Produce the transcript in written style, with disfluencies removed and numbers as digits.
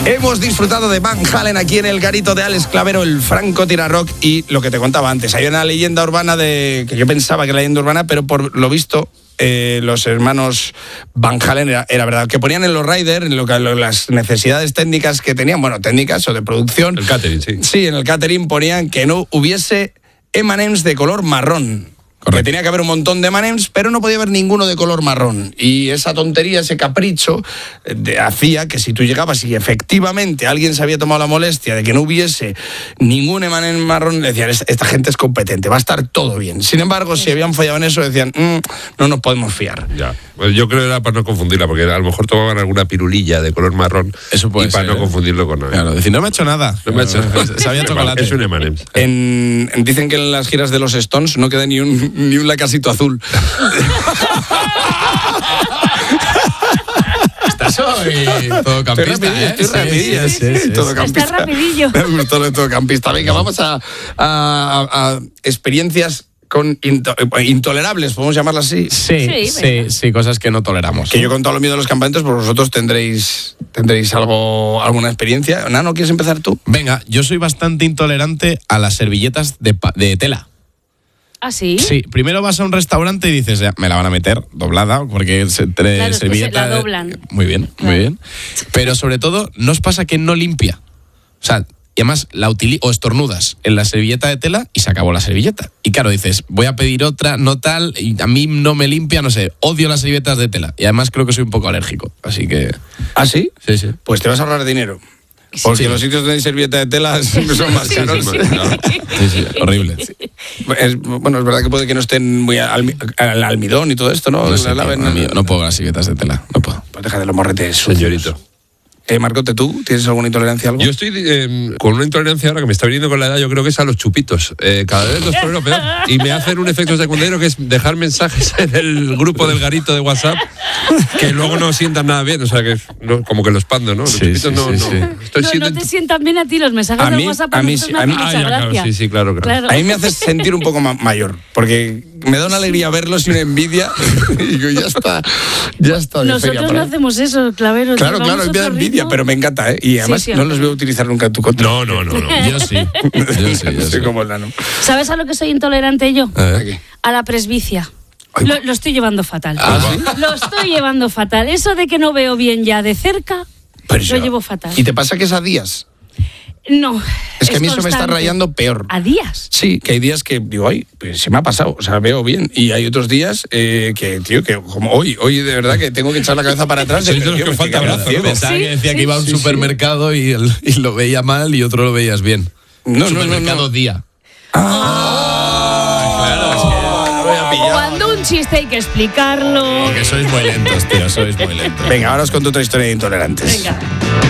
Hemos disfrutado de Van Halen aquí en el garito de Alex Clavero, el francotirador, y lo que te contaba antes. Hay una leyenda urbana que yo pensaba que era leyenda urbana, pero por lo visto los hermanos Van Halen era verdad, que ponían en los riders las necesidades técnicas que tenían, bueno, técnicas o de producción. El catering, sí. Sí, en el catering ponían que no hubiese M&M's de color marrón. Correcto. Que tenía que haber un montón de M&M's, pero no podía haber ninguno de color marrón. Y esa tontería, ese capricho, hacía que si tú llegabas y efectivamente alguien se había tomado la molestia de que no hubiese ningún M&M marrón, le decían, esta gente es competente, va a estar todo bien. Sin embargo, si habían fallado en eso, decían, no nos podemos fiar. Ya. Pues yo creo que era para no confundirla, porque a lo mejor tomaban alguna pirulilla de color marrón. Eso puede y para ser, no confundirlo con nada. Claro, decir, no me he hecho nada. No me he hecho nada. Sabía chocolate. Es un M&M's. Dicen que en las giras de los Stones no queda ni un lacasito azul. Estás hoy todo campista, Estoy rapidillo, sí, todo campista. Está rapidillo. Me gustó lo de todo campista. Venga, vamos a experiencias intolerables, podemos llamarlas así. Sí, cosas que no toleramos. Que yo he contado lo mío de los campamentos, pues vosotros tendréis alguna experiencia. Nano, ¿quieres empezar tú? Venga, yo soy bastante intolerante a las servilletas de tela. ¿Ah, sí? Sí, primero vas a un restaurante y dices, ya, me la van a meter doblada, porque claro, servilleta... la doblan. Muy bien, muy bien. Pero sobre todo, ¿no os pasa que no limpia? O sea, y además o estornudas en la servilleta de tela y se acabó la servilleta. Y claro, dices, voy a pedir otra, no tal, y a mí no me limpia, no sé, odio las servilletas de tela. Y además creo que soy un poco alérgico, así que... ¿Ah, sí? Sí. Pues te vas a ahorrar dinero. Porque los sitios donde hay servilleta de tela siempre son más caros. Sí, horrible. Es verdad que puede que no estén muy al almidón y todo esto, ¿no? No sé, no puedo las servilletas de tela, no puedo. Pues deja de los morretes, señorito. Marcote, ¿tú tienes alguna intolerancia a algo? Yo estoy con una intolerancia ahora que me está viniendo con la edad, yo creo que es a los chupitos. Cada vez los tolero peor. Y me hacen un efecto secundario que es dejar mensajes en el grupo del garito de WhatsApp que luego no sientan nada bien. O sea, que como que los pando, ¿no? Los chupitos no te sientan bien a ti los mensajes del WhatsApp. A mí sí. Claro. A mí me haces sentir un poco mayor, porque me da una alegría verlos y una envidia. Y digo, ya está. Nosotros no hacemos eso, Clavero. Claro, me da envidia, pero me encanta, ¿eh? Y además no los voy a utilizar nunca en tu contra. No. Yo sí. Soy como el nano. ¿Sabes a lo que soy intolerante yo? ¿Qué? A la presbicia. Lo estoy llevando fatal. ¿Sí? Lo estoy llevando fatal. Eso de que no veo bien ya de cerca, lo llevo fatal. ¿Y te pasa que es a días? No. Es que a mí eso me está rayando peor. ¿A días? Sí, que hay días que digo, ay, pues se me ha pasado, o sea, veo bien. Y hay otros días que como hoy de verdad que tengo que echar la cabeza para atrás. Soy de los que falta brazo. Pensaba que decía que iba a un supermercado y lo veía mal y otro lo veías bien. No. Día. Claro, es que no voy a pillar. Cuando un chiste hay que explicarlo. Porque sois muy lentos, tío, sois muy lentos. Venga, ahora os cuento otra historia de intolerantes. Venga.